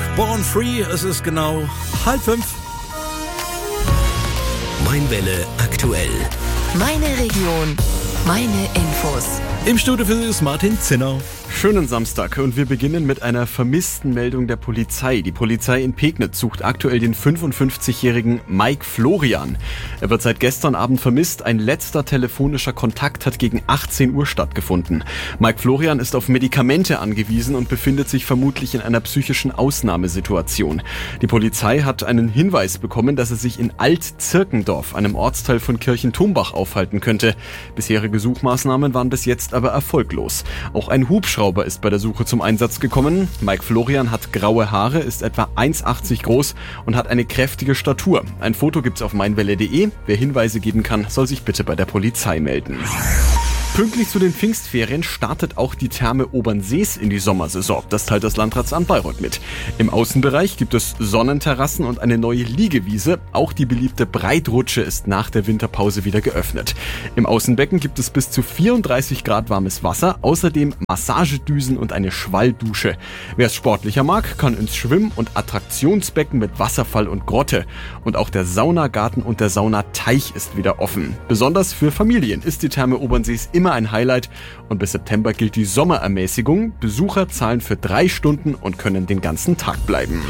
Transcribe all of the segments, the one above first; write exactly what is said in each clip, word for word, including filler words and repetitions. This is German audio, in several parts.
Born Free, es ist genau halb fünf. Mainwelle aktuell. Meine Region, meine Infos. Im Studio für Sie ist Martin Zinner. Schönen Samstag und wir beginnen mit einer vermissten Meldung der Polizei. Die Polizei in Pegnitz sucht aktuell den fünfundfünfzigjährigen Mike Florian. Er wird seit gestern Abend vermisst. Ein letzter telefonischer Kontakt hat gegen achtzehn Uhr stattgefunden. Mike Florian ist auf Medikamente angewiesen und befindet sich vermutlich in einer psychischen Ausnahmesituation. Die Polizei hat einen Hinweis bekommen, dass er sich in Alt-Zirkendorf, einem Ortsteil von Kirchenthumbach, aufhalten könnte. Bisherige Suchmaßnahmen waren bis jetzt aber erfolglos. Auch ein Hubschrauber ist bei der Suche zum Einsatz gekommen. Mike Florian hat graue Haare, ist etwa eins Komma achtzig groß und hat eine kräftige Statur. Ein Foto gibt's auf mainwelle punkt de. Wer Hinweise geben kann, soll sich bitte bei der Polizei melden. Pünktlich zu den Pfingstferien startet auch die Therme Obernsees in die Sommersaison. Das teilt das Landratsamt Bayreuth mit. Im Außenbereich gibt es Sonnenterrassen und eine neue Liegewiese. Auch die beliebte Breitrutsche ist nach der Winterpause wieder geöffnet. Im Außenbecken gibt es bis zu vierunddreißig Grad warmes Wasser, außerdem Massagedüsen und eine Schwalldusche. Wer es sportlicher mag, kann ins Schwimm- und Attraktionsbecken mit Wasserfall und Grotte. Und auch der Saunagarten und der Saunateich ist wieder offen. Besonders für Familien ist die Therme Obernsees immer ein Highlight und bis September gilt die Sommerermäßigung. Besucher zahlen für drei Stunden und können den ganzen Tag bleiben.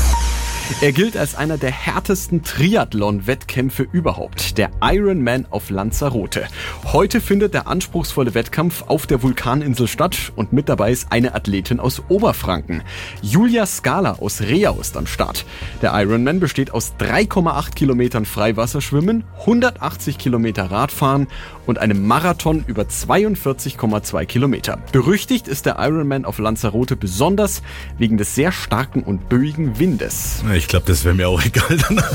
Er gilt als einer der härtesten Triathlon-Wettkämpfe überhaupt, der Ironman auf Lanzarote. Heute findet der anspruchsvolle Wettkampf auf der Vulkaninsel statt und mit dabei ist eine Athletin aus Oberfranken. Julia Scala aus Reau ist am Start. Der Ironman besteht aus drei Komma acht Kilometern Freiwasserschwimmen, hundertachtzig Kilometer Radfahren und einem Marathon über zweiundvierzig Komma zwei Kilometer. Berüchtigt ist der Ironman auf Lanzarote besonders wegen des sehr starken und böigen Windes. Ich glaube, das wäre mir auch egal.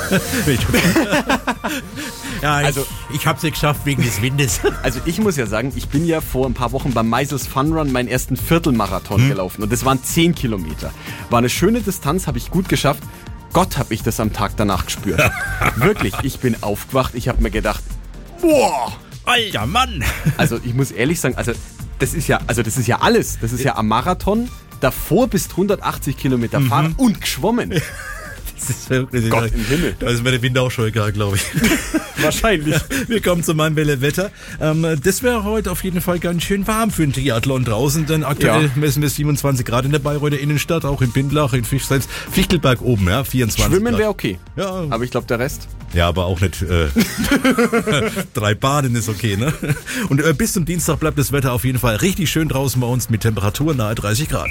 Ja, ich, Also- ich habe es nicht geschafft wegen des Windes. Also ich muss ja sagen, ich bin ja vor ein paar Wochen beim Meisels Fun Run meinen ersten Viertelmarathon hm. gelaufen und das waren zehn Kilometer. War eine schöne Distanz, habe ich gut geschafft. Gott, habe ich das am Tag danach gespürt. Wirklich, ich bin aufgewacht, ich habe mir gedacht, boah, Alter Mann! also ich muss ehrlich sagen, also das ist ja, also das ist ja alles. Das ist ja am Marathon, davor bist hundertachtzig Kilometer Mhm. fahren und geschwommen. Das ist wirklich, Gott im Himmel. Da ist mir der Wind auch schon egal, glaube ich. Wahrscheinlich. Wir kommen zu meinem Welle-Wetter. Ähm, das wäre heute auf jeden Fall ganz schön warm für einen Triathlon draußen, denn aktuell Ja. messen wir siebenundzwanzig Grad in der Bayreuther Innenstadt, auch in Bindlach, in Fischseitz, Fichtelberg oben, ja, vierundzwanzig Schwimmen Grad. wäre okay. Ja. Aber ich glaube, der Rest. Ja, aber auch nicht äh, drei Baden ist okay, ne? Und äh, bis zum Dienstag bleibt das Wetter auf jeden Fall richtig schön draußen bei uns mit Temperaturen nahe dreißig Grad.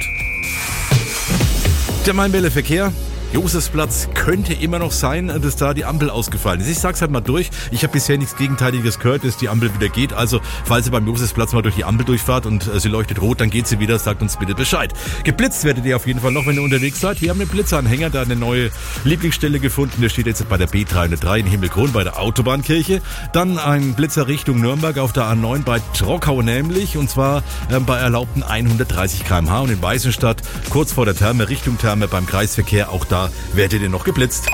Der Mainwelle-Verkehr. Josefsplatz könnte immer noch sein, dass da die Ampel ausgefallen ist. Ich sag's halt mal durch. Ich habe bisher nichts Gegenteiliges gehört, dass die Ampel wieder geht. Also, falls ihr beim Josefsplatz mal durch die Ampel durchfahrt und äh, sie leuchtet rot, dann geht sie wieder. Sagt uns bitte Bescheid. Geblitzt werdet ihr auf jeden Fall noch, wenn ihr unterwegs seid. Wir haben einen Blitzanhänger, da eine neue Lieblingsstelle gefunden. Der steht jetzt bei der B dreihundertdrei in Himmelkron bei der Autobahnkirche. Dann ein Blitzer Richtung Nürnberg auf der A neun bei Trockau nämlich. Und zwar äh, bei erlaubten hundertdreißig Kilometer pro Stunde. Und in Weißenstadt kurz vor der Therme Richtung Therme beim Kreisverkehr. Auch da werdet ihr noch geblitzt.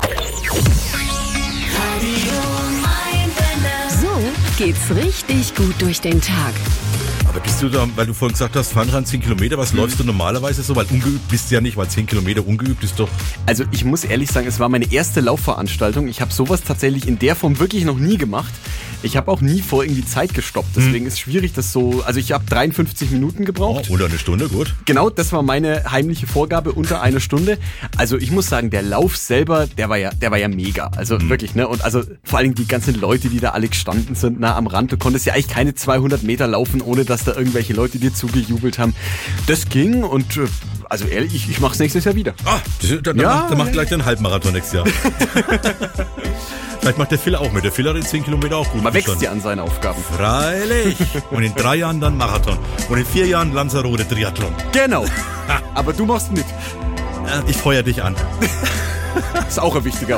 So geht's richtig gut durch den Tag. Aber bist du da, weil du vorhin gesagt hast, Fun Run zehn Kilometer, was Mhm. läufst du normalerweise so? Weil ungeübt bist du ja nicht, weil zehn Kilometer ungeübt ist doch... Also ich muss ehrlich sagen, es war meine erste Laufveranstaltung. Ich habe sowas tatsächlich in der Form wirklich noch nie gemacht. Ich habe auch nie vor irgendwie Zeit gestoppt. Deswegen ist es schwierig, das so... Also ich habe dreiundfünfzig Minuten Oh, gebraucht. unter eine Stunde, gut. Genau, das war meine heimliche Vorgabe, unter eine Stunde. Also ich muss sagen, der Lauf selber, der war ja, der war ja mega. Also wirklich, ne? Und also vor allem die ganzen Leute, die da alle gestanden sind, nah am Rand. Du konntest ja eigentlich keine zweihundert Meter laufen, ohne dass da irgendwelche Leute dir zugejubelt haben. Das ging und äh, also ehrlich, ich, ich mach's nächstes Jahr wieder. Ah, das, dann, Ja. macht, dann macht gleich den Halbmarathon nächstes Jahr. Vielleicht macht der Phil auch mit. Der Phil hat in zehn Kilometer auch gut Man wächst verstanden. ja an seinen Aufgaben. Freilich. Und in drei Jahren dann Marathon. Und in vier Jahren Lanzarote Triathlon. Genau. Aber du machst mit. Äh, Ich feuer dich an. Ist auch ein wichtiger